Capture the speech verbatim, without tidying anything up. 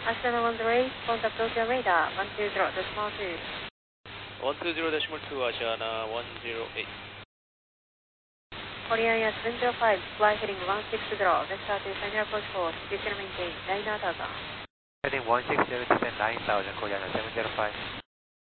Ashana one zero eight, contact Tokyo radar one two zero decimal two. one two zero decimal two, Ashana one zero eight. Korean Air seven zero five, fly heading one six zero, vector to final approach course, you can maintain nine thousand. Heading one six zero, descend nine thousand, Korean Air seven zero five.